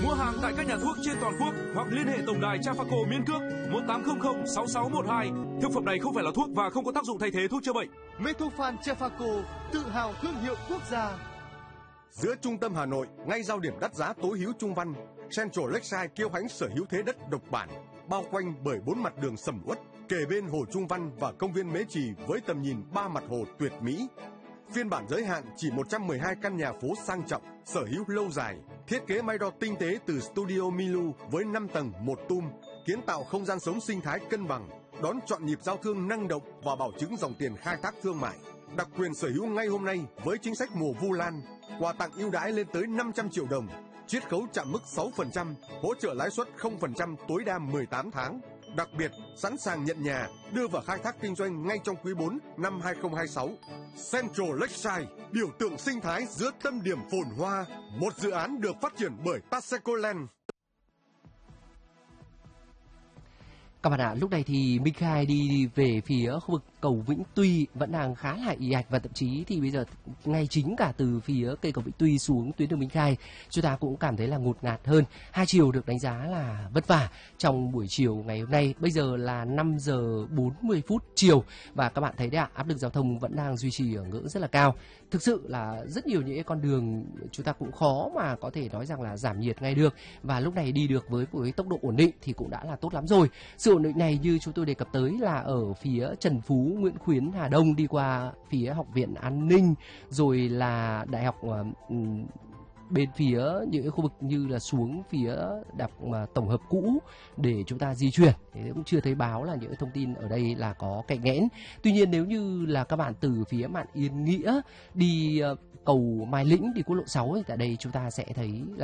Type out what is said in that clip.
Mua hàng tại các nhà thuốc trên toàn quốc hoặc liên hệ tổng đài Trafaco Miên Cước 1800 6612. Thực phẩm này không phải là thuốc và không có tác dụng thay thế thuốc chữa bệnh. Metofan Trafaco, tự hào thương hiệu quốc gia. Giữa trung tâm Hà Nội, ngay giao điểm đắt giá tối hữu Trung Văn, Central Lakeside kiêu hãnh sở hữu thế đất độc bản, bao quanh bởi 4 mặt đường sầm uất, kề bên hồ Trung Văn và công viên Mễ Trì với tầm nhìn 3 mặt hồ tuyệt mỹ. Phiên bản giới hạn chỉ 112 căn nhà phố sang trọng, sở hữu lâu dài, thiết kế may đo tinh tế từ Studio Milu với 5 tầng 1 tum, kiến tạo không gian sống sinh thái cân bằng, đón chọn nhịp giao thương năng động và bảo chứng dòng tiền khai thác thương mại. Đặc quyền sở hữu ngay hôm nay với chính sách mùa Vu Lan, quà tặng ưu đãi lên tới 500 triệu đồng, chiết khấu chạm mức 6%, hỗ trợ lãi suất 0% tối đa 18 tháng. Đặc biệt, sẵn sàng nhận nhà, đưa vào khai thác kinh doanh ngay trong quý 4 năm 2026. Central Lakeside, biểu tượng sinh thái giữa tâm điểm phồn hoa, một dự án được phát triển bởi Paseco Land. Các bạn ạ, lúc này thì Minh Khai đi về phía khu vực cầu Vĩnh Tuy vẫn đang khá là ì ạch, và thậm chí thì bây giờ ngay chính cả từ phía cây cầu Vĩnh Tuy xuống tuyến đường Minh Khai chúng ta cũng cảm thấy là ngột ngạt hơn. Hai chiều được đánh giá là vất vả trong buổi chiều ngày hôm nay. Bây giờ là 5 giờ 40 phút chiều và các bạn thấy đấy ạ, áp lực giao thông vẫn đang duy trì ở ngưỡng rất là cao. Thực sự là rất nhiều những con đường chúng ta cũng khó mà có thể nói rằng là giảm nhiệt ngay được, và lúc này đi được với tốc độ ổn định thì cũng đã là tốt lắm rồi. Sự ổn định này như chúng tôi đề cập tới là ở phía Trần Phú, Nguyễn Khuyến, Hà Đông đi qua phía Học viện An ninh, rồi là Đại học bên phía những khu vực như là xuống phía Đại học Tổng hợp cũ để chúng ta di chuyển. Thì cũng chưa thấy báo là những thông tin ở đây là có cạnh nghẽn. Tuy nhiên nếu như là các bạn từ phía Mạn Yên Nghĩa đi cầu Mai Lĩnh, đi quốc lộ 6 ấy, tại đây chúng ta sẽ thấy là